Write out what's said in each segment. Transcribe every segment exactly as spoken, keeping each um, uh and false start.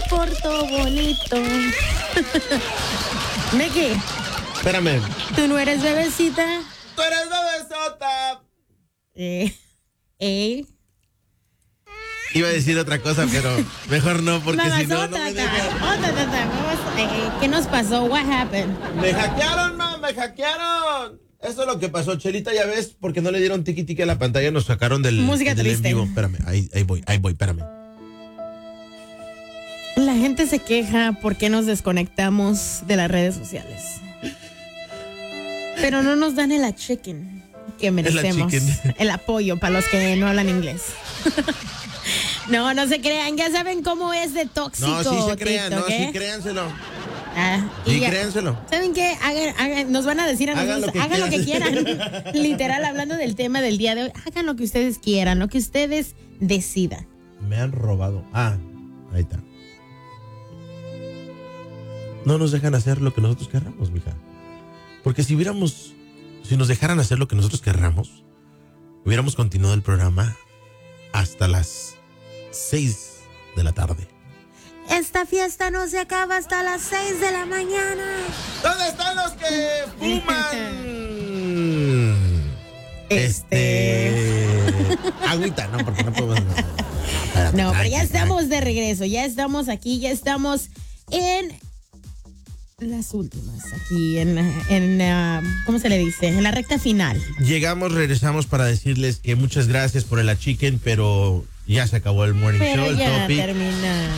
porto bonito. Mickey. Espérame. ¿Tú no eres bebecita? ¡Tú eres bebesota! Eh. Eh. Iba a decir otra cosa, pero mejor no, porque si no, no me dejan. ¿Qué nos pasó? What happened? Me hackearon, man, me hackearon. Eso es lo que pasó, Chelita, ya ves, porque no le dieron tiki tiki a la pantalla, nos sacaron del, Música del en triste. vivo. Espérame, ahí, ahí voy, ahí voy, espérame. La gente se queja porque nos desconectamos de las redes sociales. Pero no nos dan el chicken que merecemos. El apoyo para los que no hablan inglés. No, no se crean, ya saben cómo es de tóxico. No, sí se crean, TikTok, no, ¿eh? sí créanselo. Ah, Sí, ya, créanselo. ¿saben qué? Hagan, hagan, nos van a decir a Hagan nosotros, lo que hagan lo que quieran. quieran. Literal, hablando del tema del día de hoy, hagan lo que ustedes quieran, lo que ustedes decidan. Me han robado. Ah, ahí está. No nos dejan hacer lo que nosotros querramos, mija. Porque si hubiéramos, si nos dejaran hacer lo que nosotros querramos, hubiéramos continuado el programa hasta las seis de la tarde. Esta fiesta no se acaba hasta las seis de la mañana. ¿Dónde están los que fuman? Este... este... Agüita, no, porque no podemos... No, espérate, no, pero ya tranqui, estamos tranqui. de regreso, ya estamos aquí, ya estamos en las últimas, aquí en, en uh, ¿cómo se le dice? En la recta final. Llegamos, regresamos para decirles que muchas gracias por el chicken, pero ya se acabó el morning Pero show, el ya topic. terminamos.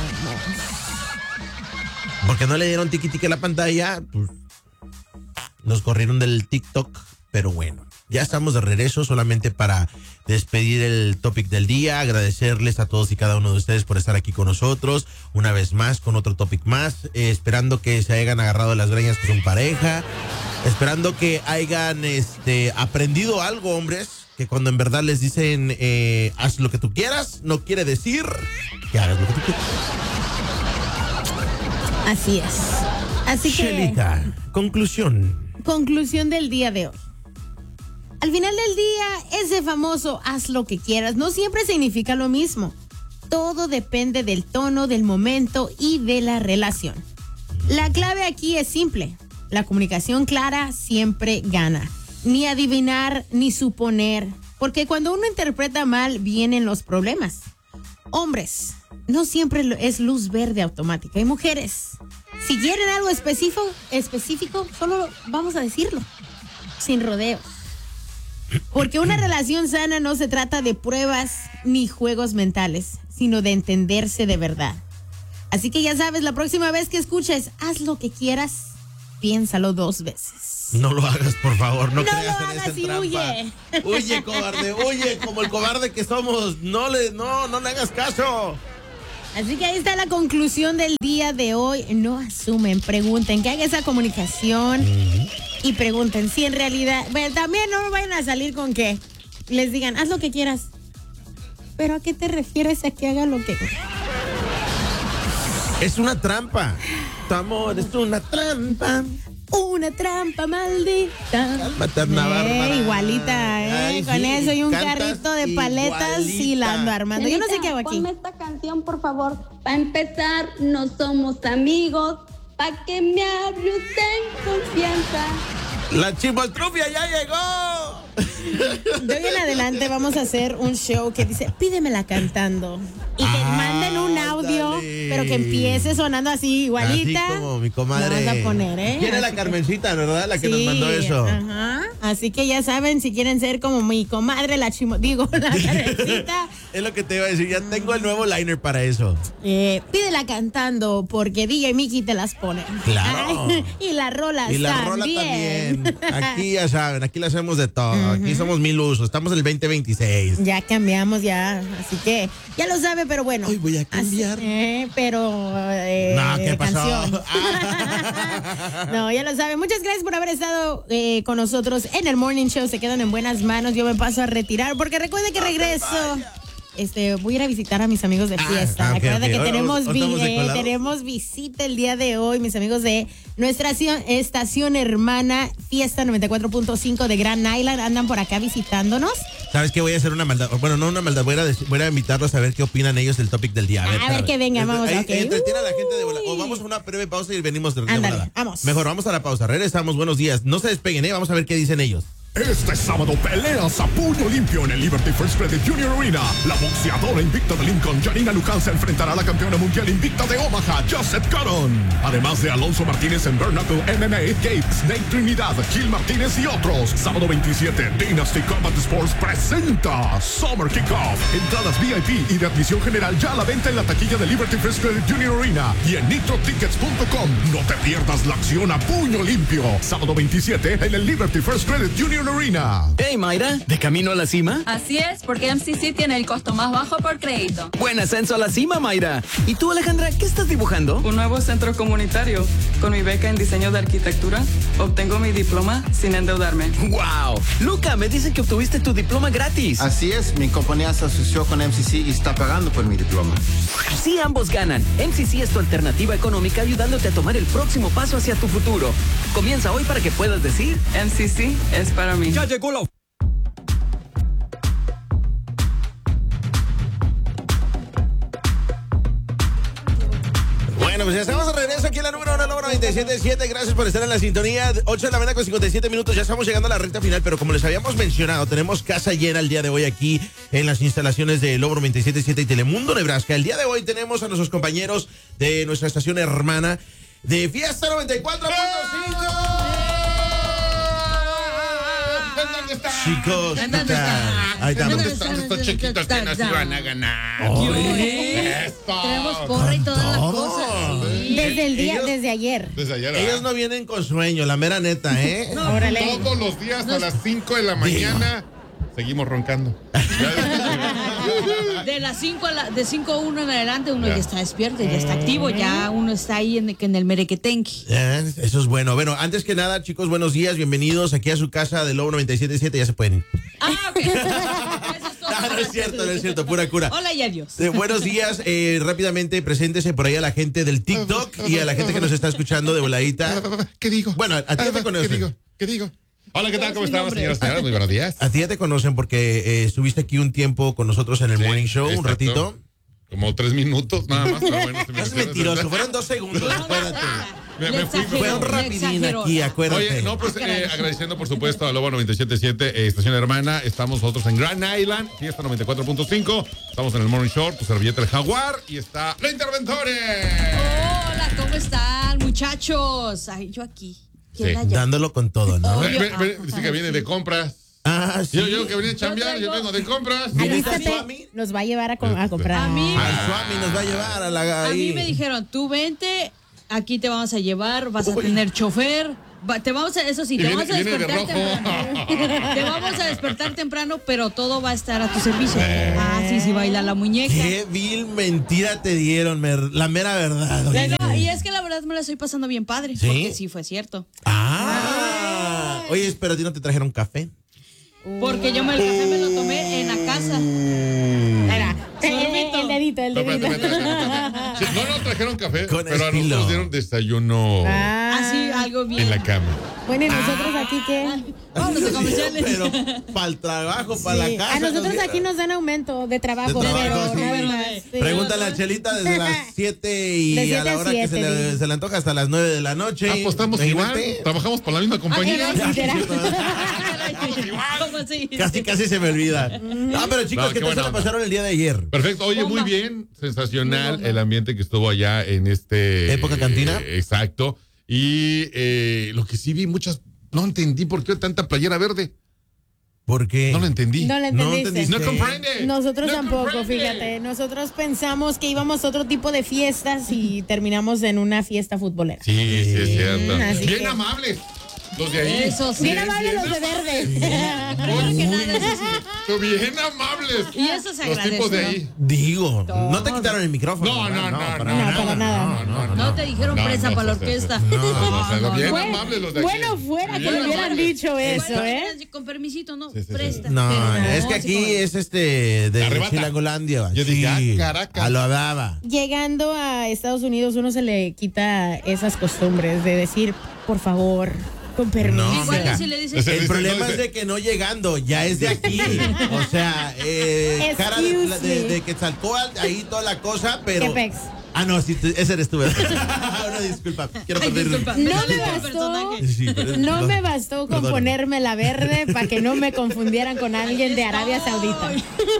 Porque no le dieron tiki tiki a la pantalla, pues, nos corrieron del TikTok, pero bueno. Ya estamos de regreso solamente para despedir el topic del día, agradecerles a todos y cada uno de ustedes por estar aquí con nosotros, una vez más con otro topic más, eh, esperando que se hayan agarrado las greñas con su pareja, esperando que hayan este, aprendido algo, hombres, que cuando en verdad les dicen eh, haz lo que tú quieras, no quiere decir que hagas lo que tú quieras. Así es. Así que, Chelita, conclusión. conclusión del día de hoy. Al final del día, ese famoso haz lo que quieras no siempre significa lo mismo. Todo depende del tono, del momento y de la relación. La clave aquí es simple. La comunicación clara siempre gana. Ni adivinar, ni suponer. Porque cuando uno interpreta mal, vienen los problemas. Hombres, no siempre es luz verde automática. Y mujeres, si quieren algo específico, específico, solo vamos a decirlo. Sin rodeos. Porque una relación sana no se trata de pruebas ni juegos mentales, sino de entenderse de verdad. Así que ya sabes, la próxima vez que escuches, haz lo que quieras, piénsalo dos veces. No lo hagas, por favor, no, No creas lo en hagas esa y trampa. huye. Huye, cobarde, huye, como el cobarde que somos. No le, no, no le hagas caso. Así que ahí está la conclusión del día de hoy. No asumen, pregunten, que haga esa comunicación uh-huh. y pregunten si en realidad, bueno, también no vayan a salir con que les digan, haz lo que quieras. ¿Pero a qué te refieres a que haga lo que? Es una trampa. Tu amor es una trampa. Una trampa maldita. Materna bárbara. Eh, igualita, ¿eh? Ay, Con sí, eso y un cantas carrito de paletas igualita. y la ando armando. Yo no sé qué hago aquí. Ponme esta canción, por favor. Para empezar, no somos amigos. Para que me hables en confianza. La chimoltrufia ya llegó. De hoy en adelante vamos a hacer un show que dice, pídemela cantando. Y que ah, manden un audio, dale. Pero que empiece sonando así, igualita. Así como mi comadre. Vamos a poner, ¿eh? ¿Quién es la Carmencita, verdad? La que sí, nos mandó eso. Ajá. Así que ya saben, si quieren ser como mi comadre, la chimo, digo, la Carmencita. Es lo que te iba a decir, ya tengo el nuevo liner para eso. Eh, pídela cantando, porque D J Mickey te las pone. Claro. Ay, y la rola Y la rola también. Aquí ya saben, aquí la hacemos de todo. Uh-huh. Aquí somos mil usos. Estamos en el veinte veintiséis. Ya cambiamos, ya. Así que ya lo sabe, pero bueno. Hoy voy a cambiar. Así, eh, pero. Eh, no, ¿qué pasó? Canción. No, ya lo sabe. Muchas gracias por haber estado eh, con nosotros en el Morning Show. Se quedan en buenas manos. Yo me paso a retirar porque recuerde que regreso. Este, voy a ir a visitar a mis amigos de fiesta. Ah, okay, Recuerda okay. que tenemos, vi, eh, tenemos visita el día de hoy, mis amigos de nuestra estación hermana Fiesta noventa y cuatro punto cinco de Grand Island andan por acá visitándonos. ¿Sabes qué? Voy a hacer una maldad. Bueno, no una maldad. Voy a, decir, voy a invitarlos a ver qué opinan ellos del topic del día. A ver, a ver que venga, vamos. Ahí, Okay. Entretiene a la gente de volada. O vamos a una breve pausa y venimos de, de Ándale, volada. vamos. Mejor, vamos a la pausa. Regresamos. Buenos días. No se despeguen, ¿eh? Vamos a ver qué dicen ellos. Este sábado peleas a puño limpio en el Liberty First Credit Junior Arena. La boxeadora invicta de Lincoln, Janina Lucan, se enfrentará a la campeona mundial invicta de Omaha, Joseph Caron. Además de Alonso Martínez en Bare Knuckle M M A, Gabe, Snake Trinidad, Gil Martínez y otros. Sábado veintisiete, Dynasty Combat Sports presenta Summer Kickoff. Entradas V I P y de admisión general ya a la venta en la taquilla de Liberty First Credit Junior Arena y en nitro tickets punto com. No te pierdas la acción a puño limpio. Sábado veintisiete en el Liberty First Credit Junior Arena. Hey Mayra, ¿de camino a la cima? Así es, porque M C C tiene el costo más bajo por crédito. Buen ascenso a la cima, Mayra. ¿Y tú, Alejandra, qué estás dibujando? Un nuevo centro comunitario. Con mi beca en diseño de arquitectura, obtengo mi diploma sin endeudarme. ¡Wow! Luca, me dice que obtuviste tu diploma gratis. Así es, mi compañía se asoció con M C C y está pagando por mi diploma. Sí, ambos ganan. M C C es tu alternativa económica ayudándote a tomar el próximo paso hacia tu futuro. Comienza hoy para que puedas decir... M C C es para mí. Ya llegó la... Bueno, pues ya estamos de regreso aquí en la número uno, Lobo noventa y siete punto siete. Gracias por estar en la sintonía. ocho de la mañana con cincuenta y siete minutos. Ya estamos llegando a la recta final, pero como les habíamos mencionado, tenemos casa llena el día de hoy aquí en las instalaciones de Lobo noventa y siete punto siete y Telemundo, Nebraska. El día de hoy tenemos a nuestros compañeros de nuestra estación hermana de Fiesta noventa y cuatro punto cinco. ¿Dónde está? Chicos, ¿qué tal? Ahí estamos. ¿Dónde están estos chiquitos que nos iban a ganar? Eso. Tenemos porra y todas las cosas. Sí. Desde el día, Ellos- desde ayer. Desde ayer, Ellos ¿verdad? no vienen con sueño, la mera neta, ¿eh? No, Órale. Todos los días a las cinco de la mañana seguimos roncando. de las cinco a la, de cinco a uno en adelante uno Ya. ya está despierto, ya está activo, ya uno está ahí en, en el merequetenqui. Eh, Eso es bueno. Bueno, antes que nada, chicos, buenos días, bienvenidos aquí a su casa de Lobo noventa y siete punto siete, ya se pueden ir. Ah, ok. Eso es todo. No, no es cierto, no es cierto, pura cura. Hola y adiós. Eh, buenos días, eh, rápidamente preséntese por ahí a la gente del TikTok y a la gente que nos está escuchando de voladita. ¿Qué digo? Bueno, a ti ya te ¿Qué conocen. digo? ¿Qué digo? Hola, ¿qué tal? ¿Cómo Es mi estamos, nombre. señoras y señores? Muy buenos días. A ti ya te conocen porque eh, estuviste aquí un tiempo con nosotros en el Sí, Morning Show, un exacto. ratito. Como tres minutos nada más. Pero bueno, se me No es refiere, mentiroso, ¿verdad? fueron dos segundos, acuérdate. Me- Le me fui- exageró, Fue un le rapidín exageró. aquí, acuérdate. Oye, no, pues eh, agradeciendo por supuesto a Lobo noventa y siete punto siete, eh, estación hermana. Estamos nosotros en Grand Island, Fiesta noventa y cuatro punto cinco. Estamos en el Morning Show, tu servilleta el Jaguar. Y está la Interventores. Hola, ¿cómo están, muchachos? Ay, yo aquí. ¿Quién Sí. la llama? Dándolo con todo, ¿no? Obvio. Ven, ven, Ah, dice que ah, viene sí. de compras. Ah, sí. Yo, yo que venía a chambear, yo traigo- vengo de compras. ¿Vienes a Alístate, Suami? nos va a llevar a, com- a comprar. A mí- Al Suami nos va a llevar a la... A ahí. mí me dijeron, tú vente, aquí te vamos a llevar, vas a tener chofer, va- te vamos a, eso sí, Y te viene- vamos a viene de despertar rojo. temprano. Te vamos a despertar temprano, pero todo va a estar a tu servicio. Ah, sí, sí, baila la muñeca. Qué vil mentira te dieron, mer- la mera verdad. oye. No, y es que la verdad me la estoy pasando bien padre, ¿Sí? porque sí fue cierto. Ah. Oye, pero a ti no te trajeron café. Porque yo me, el café me lo tomé en la casa. Mira, el, Sorbito. el dedito, el No, dedito. espérate, espérate, espérate. Sí, no nos trajeron café, Con pero a estilo. nosotros dieron desayuno Ah, Así, algo bien. en la cama. bueno, y nosotros aquí qué. Vámonos a comerciales. Pero para el trabajo, para Sí, la casa. a nosotros nos aquí dieron. nos dan aumento de trabajo, De trabajo, pero sí. nada más. Sí. Pregúntale a Chelita desde las siete y De a siete la a hora que se siete, le, sí. se le antoja hasta las nueve de la noche. Apostamos Imagínate. igual, trabajamos por la misma compañía. Ah, literal. ¿Cómo así? Casi, casi se me olvida. Ah, pero chicos, No, ¿qué qué tal se buena la onda. pasaron el día de ayer? Perfecto, oye, muy Bomba. bien, sensacional el ambiente que estuvo allá en este... ¿Época cantina? eh, exacto, y eh, lo que sí vi, muchas, no entendí por qué tanta playera verde, Porque no lo entendí. No lo No entendiste. entendiste. No comprende. Nosotros No tampoco, comprende. fíjate. Nosotros pensamos que íbamos a otro tipo de fiestas y terminamos en una fiesta futbolera. Sí, sí, es cierto. así Bien que- amables, los de ahí. Eso sí. Bien amables los de verde. Claro que nada, eso sí. Son bien amables. Y eso se Los agradece, tipos de ¿no? ahí. digo, no te quitaron el micrófono. No, no, ¿verdad? no, para no, nada. No, para nada. No, no, No te dijeron No, presa no, para la sí, sí, orquesta. sí. No, no, no, bien Bueno, amables los de aquí. bueno fuera que Bien me hubieran amables. dicho eso, Bueno, ¿eh? con permisito, no, Sí, sí, sí. presta. No, Pero es que sí, aquí como- es este de Arrebata. Chilangolandia. Yo dije, Sí, ah, Caracas. a lo daba. Llegando a Estados Unidos uno se le quita esas costumbres de decir, por favor, Con permiso. No, Igual mija. si le dices, El problema es de que no llegando, ya es de aquí. O sea, eh, cara de, Excuse de, me. de Quetzalcóatl, ahí toda la cosa, pero. Qué pex. Ah, no, sí, tú- ese eres tú, ¿verdad? Una disculpa. Quiero Ay, perder. disculpa, No perdón, me el bastó. personaje. Sí, pero- No me bastó con Perdón. ponerme la verde para que no me confundieran con alguien de Arabia Saudita.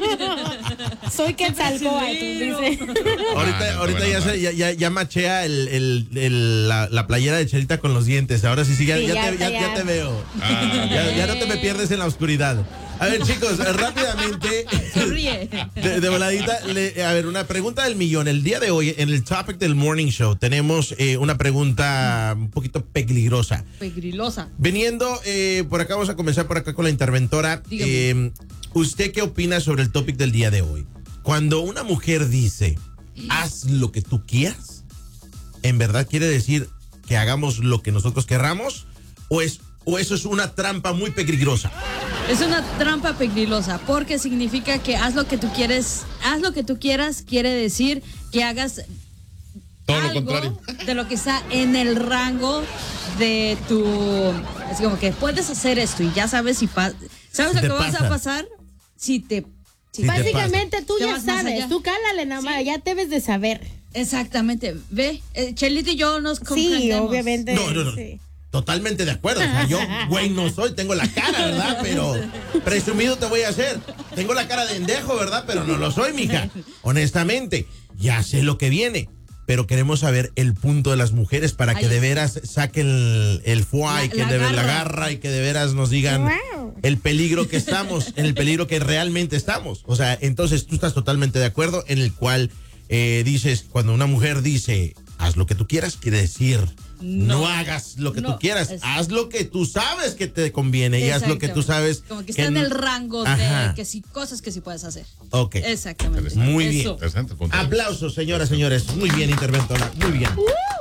Soy Quetzalcóatl, dice. Ahorita, Ah, no, ahorita bueno, ya, no. se, ya, ya, ya machea el, el, el- la, la playera de Chelita con los dientes. Ahora sí, sí, ya, Sí, ya, ya te, está, ya, ya. ya te veo. Ah, Ya, ya no te me pierdes en la oscuridad. A ver, chicos, eh, rápidamente. Sonríe. De, de voladita, le- a ver, una pregunta del millón. El día de hoy, en el topic del Morning Show, tenemos eh, una pregunta un poquito peligrosa. Pegrilosa. Viniendo eh, por acá, vamos a comenzar por acá con la interventora. Dígame. Eh, ¿Usted qué opina sobre el topic del día de hoy? Cuando una mujer dice, haz lo que tú quieras, ¿en verdad quiere decir que hagamos lo que nosotros querramos? ¿O, es, o eso es una trampa muy peligrosa? Es una trampa pegrilosa porque significa que haz lo que tú quieres, haz lo que tú quieras, quiere decir que hagas Todo lo algo contrario. de lo que está en el rango de tu, así como que puedes hacer esto y ya sabes si pa- sabes Si lo te que vas pasa. a pasar si te Si si te Básicamente tú Te ya vas más sabes, allá. tú cálale nada más, ya debes de saber. exactamente, ve, eh, Chelito y yo nos Sí, comprendemos. obviamente. No, no, no. sí. Totalmente de acuerdo. O sea, yo, güey, no soy, tengo la cara, ¿verdad? Pero presumido te voy a hacer. Tengo la cara de endejo, ¿verdad? Pero no lo soy, mija. Honestamente, ya sé lo que viene. Pero queremos saber el punto de las mujeres para que Ay. de veras saquen el, el foie, La- que la de ver la garra. garra y que de veras nos digan Wow. el peligro que estamos, en el peligro que realmente estamos. O sea, entonces tú estás totalmente de acuerdo en el cual eh, dices, cuando una mujer dice, haz lo que tú quieras, quiere decir, no, No. hagas lo que No, tú quieras, es- haz lo que tú sabes que te conviene y haz lo que tú sabes. como que está en el rango Ajá. de que sí, cosas que sí puedes hacer. Ok. Exactamente. Muy bien. Eso. Interesante el punto. Aplausos, señoras, señores. Muy bien, interventora. Muy bien.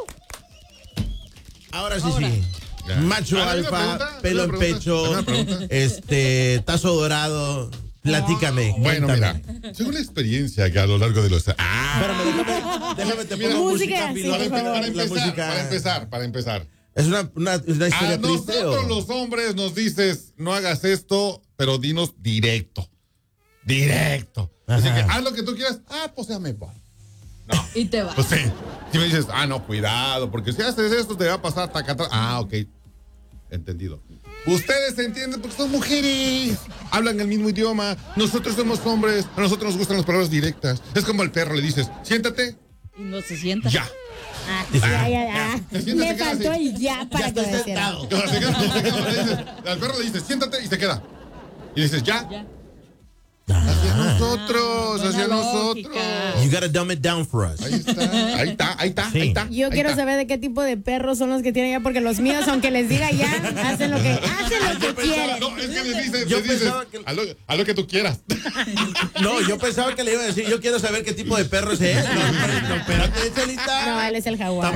Ahora sí, Ahora. sí. Ya. Macho Ah, ¿hay una alfa, pregunta? pelo ¿Hay en una pregunta? pecho, ¿Hay una pregunta? este, tazo dorado. Platícame. Bueno, cuéntame. mira, según la experiencia que a lo largo de los... Ah, Espérame, déjame, déjame te Mira, pongo música, música, sí, Pilar, para, por empe- favor. para la empezar, música. para empezar, para empezar. Es una, una, una historia A triste. nosotros ¿O? los hombres nos dices, no hagas esto, pero dinos directo. Directo. Así Ajá. que haz lo que tú quieras. Ah, pues ya me voy. No. Y te vas. Pues sí. Si me dices, ah, no, cuidado, porque si haces esto te va a pasar taca, taca. Ah, ok. Entendido. Ustedes se entienden porque son mujeres. Hablan el mismo idioma. Nosotros somos hombres. A nosotros nos gustan las palabras directas. Es como al perro le dices, siéntate, Y no se sienta. ya. Ah, ya, ya, ya. Te sientas, Le te quedas faltó así. el ya para Ya que estoy lo hiciera. sentado. O sea, se queda- se queda- le dices, al perro le dices, siéntate y se queda. Y dices, ya. Ya. Hacia nosotros, Ah, hacia buena nosotros. lógica. You gotta dumb it down for us. Ahí está, ahí está, ahí está, Sí. ahí está. Yo ahí quiero está. saber de qué tipo de perros son los que tienen ya, porque los míos, aunque les diga ya, hacen lo que, hacen lo que quieren. No, es que le dices, Yo le dices, pensaba que- haz lo, haz lo que tú quieras. No, yo pensaba que le iba a decir, yo quiero saber qué tipo de perro es él. No, no, espérate, Chelita. No, él es el jaguar.